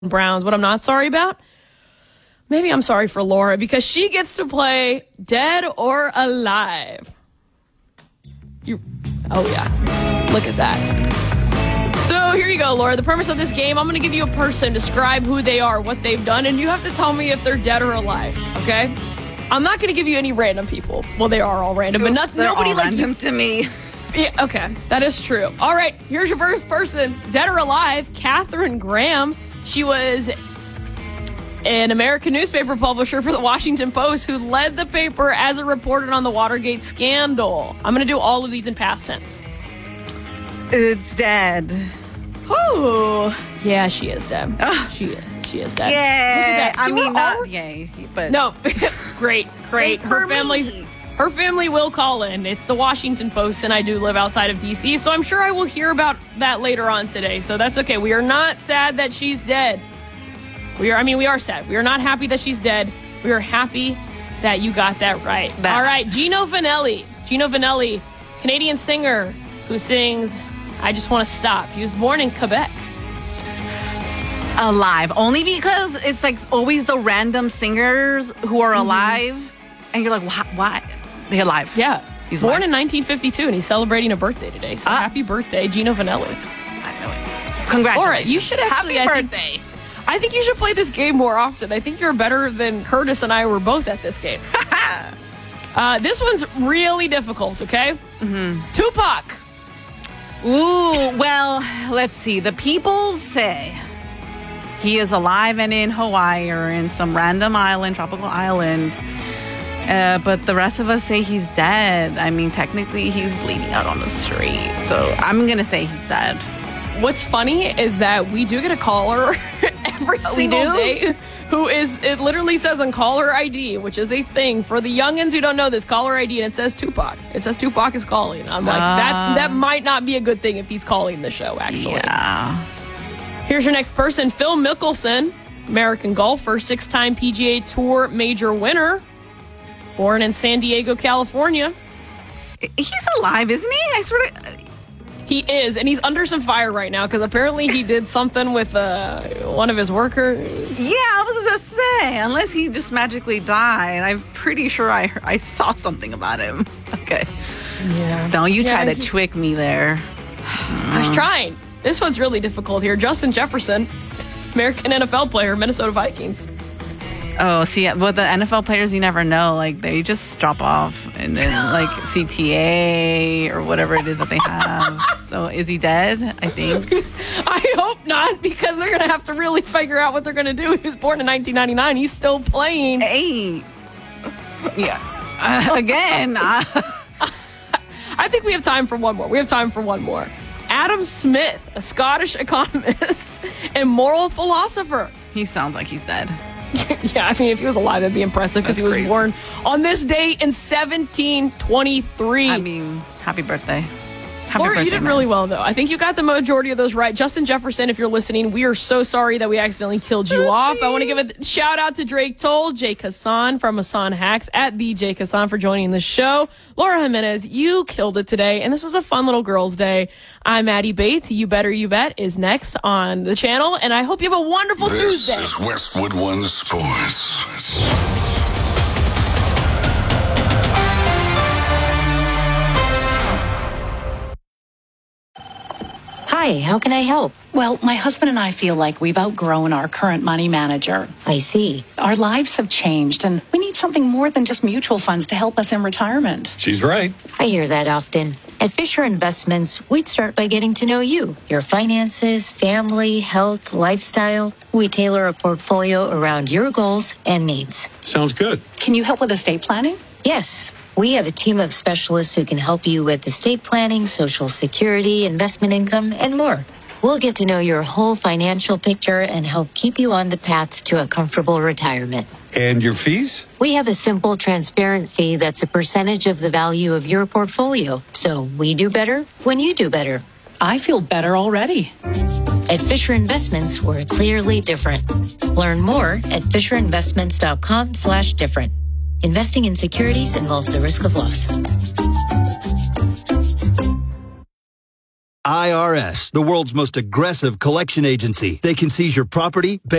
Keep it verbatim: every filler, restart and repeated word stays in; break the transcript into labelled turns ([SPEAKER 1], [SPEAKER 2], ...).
[SPEAKER 1] Browns. What I'm not sorry about, maybe I'm sorry for Laura because she gets to play Dead or Alive. You, oh yeah, look at that. So here you go, Laura. The premise of this game, I'm going to give you a person, describe who they are, what they've done, and you have to tell me if they're dead or alive, okay? I'm not going to give you any random people. Well, they are all random, but not,
[SPEAKER 2] They're
[SPEAKER 1] nobody
[SPEAKER 2] all
[SPEAKER 1] like
[SPEAKER 2] random
[SPEAKER 1] you.
[SPEAKER 2] to me.
[SPEAKER 1] Yeah, okay, that is true. All right, here's your first person, dead or alive, Katharine Graham. She was an American newspaper publisher for the Washington Post who led the paper as it reported on the Watergate scandal. I'm going to do all of these in past tense.
[SPEAKER 2] It's dead.
[SPEAKER 1] Oh, yeah, she is dead.
[SPEAKER 2] Oh.
[SPEAKER 1] She she is dead.
[SPEAKER 2] Yeah,
[SPEAKER 1] See,
[SPEAKER 2] I mean,
[SPEAKER 1] we're
[SPEAKER 2] not
[SPEAKER 1] all-
[SPEAKER 2] yay, but
[SPEAKER 1] No, great, great.
[SPEAKER 2] Great
[SPEAKER 1] Her
[SPEAKER 2] for
[SPEAKER 1] family's
[SPEAKER 2] me.
[SPEAKER 1] her family will call in. It's the Washington Post, and I do live outside of D C, so I'm sure I will hear about that later on today. So that's okay. We are not sad that she's dead. We are. I mean, we are sad. We are not happy that she's dead. We are happy that you got that right.
[SPEAKER 2] That-
[SPEAKER 1] All right, Gino Vanelli. Gino Vanelli, Canadian singer who sings "I Just Want to Stop." He was born in Quebec.
[SPEAKER 2] alive. Only because it's like always the random singers who are alive, and you're like, why? why? They're alive.
[SPEAKER 1] Yeah.
[SPEAKER 2] He's
[SPEAKER 1] born
[SPEAKER 2] alive.
[SPEAKER 1] in nineteen fifty-two, and he's celebrating a birthday today. So
[SPEAKER 2] Ah.
[SPEAKER 1] happy birthday, Gino Vanelli.
[SPEAKER 2] I know it. Congratulations.
[SPEAKER 1] Laura, you should actually,
[SPEAKER 2] Happy
[SPEAKER 1] I think-
[SPEAKER 2] birthday.
[SPEAKER 1] I think you should play this game more often. I think you're better than Curtis and I were both at this game. uh, this one's really difficult, okay? Mm-hmm. Tupac.
[SPEAKER 2] Ooh, well, let's see. The people say he is alive and in Hawaii or in some random island, tropical island. Uh, but the rest of us say he's dead. I mean, technically, he's bleeding out on the street. So I'm going to say he's dead.
[SPEAKER 1] What's funny is that we do get a caller every
[SPEAKER 2] we
[SPEAKER 1] single
[SPEAKER 2] do?
[SPEAKER 1] day who is, it literally says on caller I D, which is a thing for the youngins who don't know this, caller I D, and it says Tupac. It says Tupac is calling. I'm like,
[SPEAKER 2] Ah.
[SPEAKER 1] that that might not be a good thing if he's calling the show, actually.
[SPEAKER 2] Yeah.
[SPEAKER 1] Here's your next person, Phil Mickelson, American golfer, six-time P G A Tour major winner, born in San Diego, California.
[SPEAKER 2] He's alive, isn't he? I sort of...
[SPEAKER 1] He is, and he's under some fire right now because apparently he did something with uh, one of his workers.
[SPEAKER 2] Yeah, I was going to say, unless he just magically died. I'm pretty sure I I saw something about him. Okay.
[SPEAKER 1] Yeah.
[SPEAKER 2] Don't you try
[SPEAKER 1] Yeah,
[SPEAKER 2] to
[SPEAKER 1] he-
[SPEAKER 2] trick me there.
[SPEAKER 1] I was trying. This one's really difficult here. Justin Jefferson, American N F L player, Minnesota Vikings.
[SPEAKER 2] Oh, see, but the N F L players, you never know. Like, they just drop off and then, like, C T A or whatever it is that they have. So, is he dead? I think.
[SPEAKER 1] I hope not, because they're going to have to really figure out what they're going to do. He was born in nineteen ninety-nine. He's still playing.
[SPEAKER 2] Hey. Yeah. Uh, again. Uh,
[SPEAKER 1] I think we have time for one more. We have time for one more. Adam Smith, a Scottish economist and moral philosopher.
[SPEAKER 2] he sounds like he's dead.
[SPEAKER 1] Yeah, I mean, if he was alive, it'd be impressive because he
[SPEAKER 2] That's
[SPEAKER 1] was
[SPEAKER 2] crazy.
[SPEAKER 1] born on this day in seventeen twenty-three.
[SPEAKER 2] I mean, happy birthday. Happy
[SPEAKER 1] Laura,
[SPEAKER 2] birthday,
[SPEAKER 1] you did
[SPEAKER 2] man.
[SPEAKER 1] really well, though. I think you got the majority of those right. Justin Jefferson, if you're listening, we are so sorry that we accidentally killed you off. I want to give a shout out to Drake Toll, Jake Hassan from Hassan Hacks, at the Jake Hassan for joining the show. Laura Jimenez, you killed it today, and this was a fun little girls' day. I'm Maddie Bates. You Better You Bet is next on the channel, and I hope you have a wonderful
[SPEAKER 3] This
[SPEAKER 1] Tuesday.
[SPEAKER 3] is Westwood One Sports.
[SPEAKER 4] Hi, how can I help?
[SPEAKER 5] Well, my husband and I feel like we've outgrown our current money manager.
[SPEAKER 4] I see.
[SPEAKER 5] Our lives have changed, and we need something more than just mutual funds to help us in retirement.
[SPEAKER 6] She's right.
[SPEAKER 4] I hear that often. At Fisher Investments, we'd start by getting to know you, your finances, family, health, lifestyle. We tailor a portfolio around your goals and needs.
[SPEAKER 6] Sounds good.
[SPEAKER 5] Can you help with estate planning?
[SPEAKER 4] Yes, we have a team of specialists who can help you with estate planning, social security, investment income, and more. We'll get to know your whole financial picture and help keep you on the path to a comfortable retirement.
[SPEAKER 6] And your fees?
[SPEAKER 4] We have a simple, transparent fee that's a percentage of the value of your portfolio. So we do better when you do better.
[SPEAKER 5] I feel better already.
[SPEAKER 4] At Fisher Investments, we're clearly different. Learn more at FisherInvestments.com slash different. Investing in securities involves the risk of loss.
[SPEAKER 7] I R S, the world's most aggressive collection agency. They can seize your property,